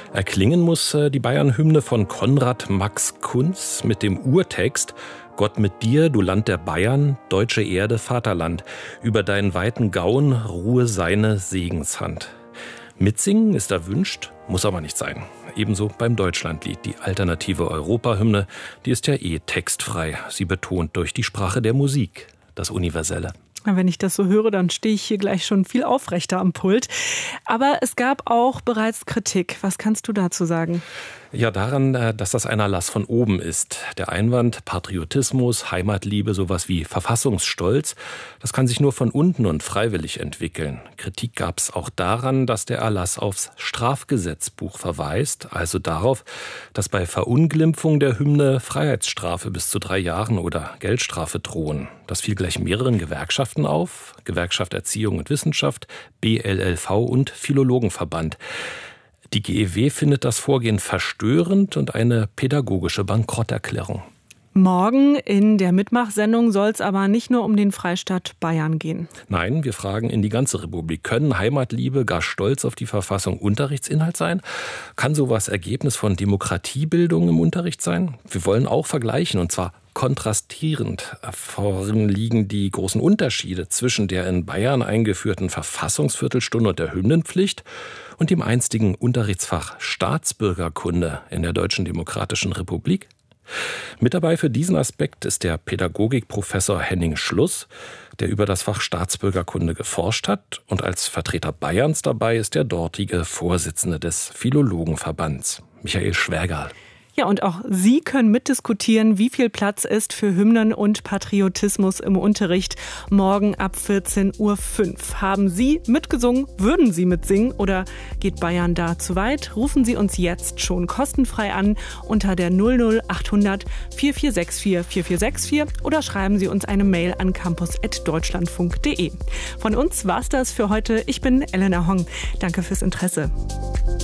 Erklingen muss die Bayern-Hymne von Konrad Max Kunz mit dem Urtext: Gott mit dir, du Land der Bayern, deutsche Erde, Vaterland, über deinen weiten Gauen ruhe seine Segenshand. Mitsingen ist erwünscht, muss aber nicht sein. Ebenso beim Deutschlandlied, die alternative Europahymne, die ist ja textfrei. Sie betont durch die Sprache der Musik das Universelle. Wenn ich das so höre, dann stehe ich hier gleich schon viel aufrechter am Pult. Aber es gab auch bereits Kritik. Was kannst du dazu sagen? Ja, daran, dass das ein Erlass von oben ist. Der Einwand Patriotismus, Heimatliebe, sowas wie Verfassungsstolz, das kann sich nur von unten und freiwillig entwickeln. Kritik gab es auch daran, dass der Erlass aufs Strafgesetzbuch verweist, also darauf, dass bei Verunglimpfung der Hymne Freiheitsstrafe bis zu 3 Jahren oder Geldstrafe drohen. Das fiel gleich mehreren Gewerkschaften auf: Gewerkschaft Erziehung und Wissenschaft, BLLV und Philologenverband. Die GEW findet das Vorgehen verstörend und eine pädagogische Bankrotterklärung. Morgen in der Mitmachsendung soll es aber nicht nur um den Freistaat Bayern gehen. Nein, wir fragen in die ganze Republik. Können Heimatliebe, gar Stolz auf die Verfassung Unterrichtsinhalt sein? Kann sowas Ergebnis von Demokratiebildung im Unterricht sein? Wir wollen auch vergleichen, und zwar kontrastierend. Vorhin liegen die großen Unterschiede zwischen der in Bayern eingeführten Verfassungsviertelstunde und der Hymnenpflicht und dem einstigen Unterrichtsfach Staatsbürgerkunde in der Deutschen Demokratischen Republik. Mit dabei für diesen Aspekt ist der Pädagogikprofessor Henning Schluss, der über das Fach Staatsbürgerkunde geforscht hat, und als Vertreter Bayerns dabei ist der dortige Vorsitzende des Philologenverbands, Michael Schwärgerl. Ja, und auch Sie können mitdiskutieren, wie viel Platz ist für Hymnen und Patriotismus im Unterricht. Morgen ab 14:05 Uhr. Haben Sie mitgesungen? Würden Sie mitsingen? Oder geht Bayern da zu weit? Rufen Sie uns jetzt schon kostenfrei an unter der 00800 4464 4464 oder schreiben Sie uns eine Mail an campus@deutschlandfunk.de. Von uns war's das für heute. Ich bin Elena Hong. Danke fürs Interesse.